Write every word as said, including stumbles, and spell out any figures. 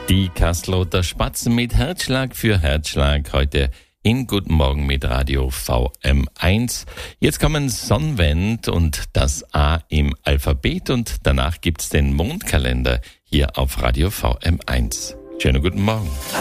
Die Kasseloter Spatzen mit Herzschlag für Herzschlag heute in Guten Morgen mit Radio V M eins. Jetzt kommen Sonnenwend und das A im Alphabet und danach gibt's den Mondkalender hier auf Radio V M eins. Schönen guten Morgen.